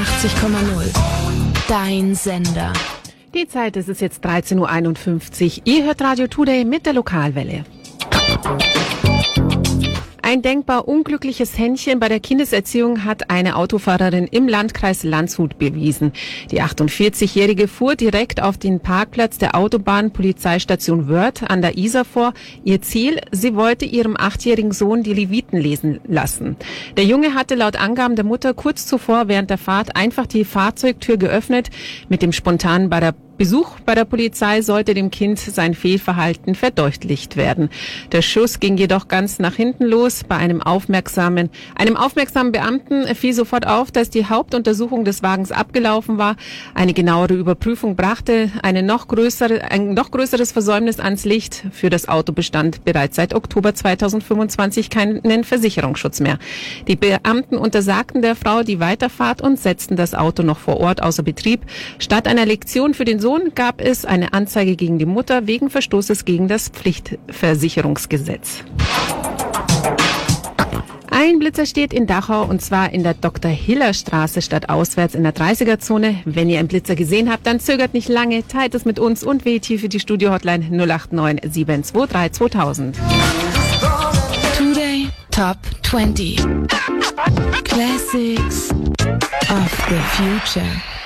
88,0. Dein Sender. Die Zeit, es ist jetzt 13.51 Uhr. Ihr hört Radio Today mit der Lokalwelle. Ein denkbar unglückliches Händchen bei der Kindeserziehung hat eine Autofahrerin im Landkreis Landshut bewiesen. Die 48-Jährige fuhr direkt auf den Parkplatz der Autobahnpolizeistation Wörth an der Isar vor. Ihr Ziel, sie wollte ihrem 8-jährigen Sohn die Leviten lesen lassen. Der Junge hatte laut Angaben der Mutter kurz zuvor während der Fahrt einfach die Fahrzeugtür geöffnet. Mit dem spontanen Besuch bei der Polizei sollte dem Kind sein Fehlverhalten verdeutlicht werden. Der Schuss ging jedoch ganz nach hinten los. Bei einem aufmerksamen Beamten fiel sofort auf, dass die Hauptuntersuchung des Wagens abgelaufen war. Eine genauere Überprüfung brachte ein noch größeres Versäumnis ans Licht. Für das Auto bestand bereits seit Oktober 2025 keinen Versicherungsschutz mehr. Die Beamten untersagten der Frau die Weiterfahrt und setzten das Auto noch vor Ort außer Betrieb. Statt einer Lektion für den Sohn gab es eine Anzeige gegen die Mutter wegen Verstoßes gegen das Pflichtversicherungsgesetz. Ein Blitzer steht in Dachau und zwar in der Dr.-Hiller-Straße stadtauswärts in der 30er-Zone. Wenn ihr einen Blitzer gesehen habt, dann zögert nicht lange, teilt es mit uns und wählt hier für die Studio-Hotline 089 723 2000. Today Top 20 Classics of the Future.